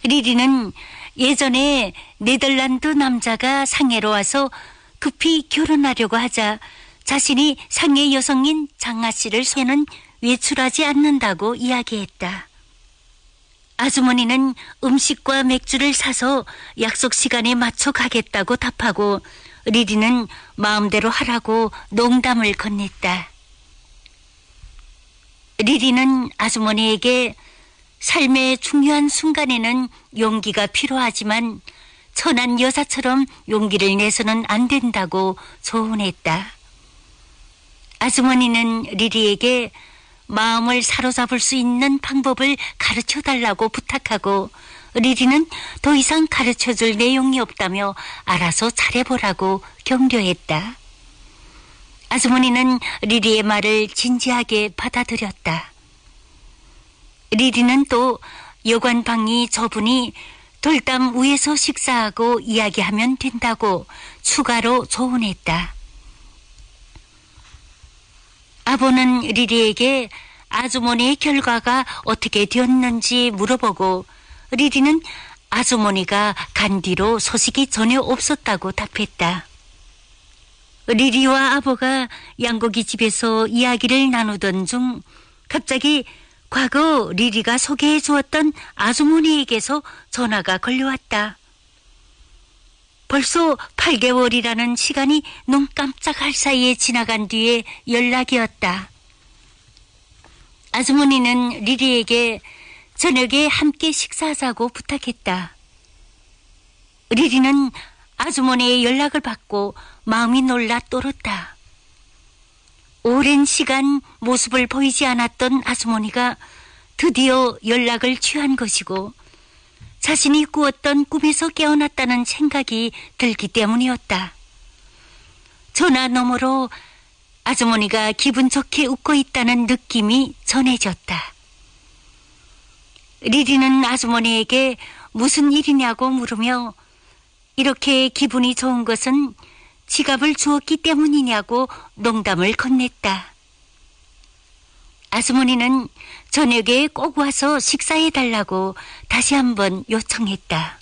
리리는 예전에 네덜란드 남자가 상해로 와서 급히 결혼하려고 하자 자신이 상해 여성인 장아 씨를 소에는 외출하지 않는다고 이야기했다. 아주머니는 음식과 맥주를 사서 약속 시간에 맞춰 가겠다고 답하고 리리는 마음대로 하라고 농담을 건넸다. 리리는 아주머니에게 삶의 중요한 순간에는 용기가 필요하지만 천한 여사처럼 용기를 내서는 안 된다고 조언했다. 아주머니는 리리에게 마음을 사로잡을 수 있는 방법을 가르쳐달라고 부탁하고 리리는 더 이상 가르쳐줄 내용이 없다며 알아서 잘해보라고 격려했다. 아주머니는 리리의 말을 진지하게 받아들였다. 리리는 또 여관방이 좁으니 돌담 위에서 식사하고 이야기하면 된다고 추가로 조언했다. 아버는 리리에게 아주머니의 결과가 어떻게 되었는지 물어보고 리리는 아주머니가 간 뒤로 소식이 전혀 없었다고 답했다. 리리와 아버가 양고기 집에서 이야기를 나누던 중 갑자기 과거 리리가 소개해 주었던 아주머니에게서 전화가 걸려왔다. 벌써 8개월이라는 시간이 눈 깜짝할 사이에 지나간 뒤에 연락이었다. 아주머니는 리리에게 저녁에 함께 식사하자고 부탁했다. 리리는 아주머니의 연락을 받고 마음이 놀라 떨었다. 오랜 시간 모습을 보이지 않았던 아주머니가 드디어 연락을 취한 것이고 자신이 꾸었던 꿈에서 깨어났다는 생각이 들기 때문이었다. 전화 너머로 아주머니가 기분 좋게 웃고 있다는 느낌이 전해졌다. 리리는 아주머니에게 무슨 일이냐고 물으며 이렇게 기분이 좋은 것은 지갑을 주었기 때문이냐고 농담을 건넸다. 아주머니는 저녁에 꼭 와서 식사해달라고 다시 한번 요청했다.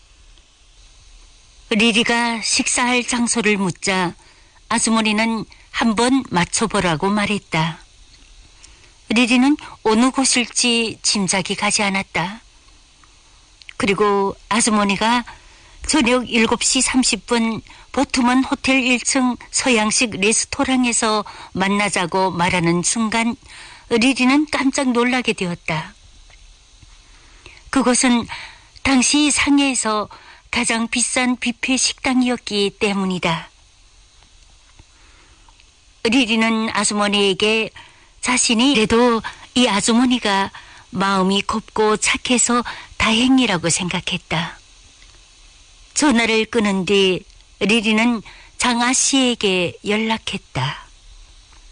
리리가 식사할 장소를 묻자 아주머니는 한번 맞춰보라고 말했다. 리리는 어느 곳일지 짐작이 가지 않았다. 그리고 아주머니가 저녁 7시 30분 보트먼 호텔 1층 서양식 레스토랑에서 만나자고 말하는 순간 리리는 깜짝 놀라게 되었다. 그곳은 당시 상해에서 가장 비싼 뷔페 식당이었기 때문이다. 리리는 아주머니에게 자신이 그래도 이 아주머니가 마음이 곱고 착해서 다행이라고 생각했다. 전화를 끊은 뒤 리리는 장아 씨에게 연락했다.